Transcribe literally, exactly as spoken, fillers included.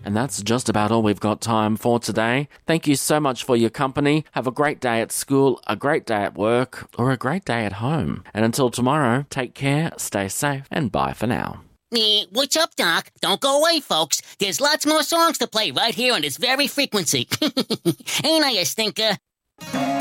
And that's just about all we've got time for today. Thank you so much for your company. Have a great day at school, a great day at work, or a great day at home. And until tomorrow, take care, stay safe, and bye for now. Eh, what's up, Doc? Don't go away, folks. There's lots more songs to play right here on this very frequency. Ain't I a stinker?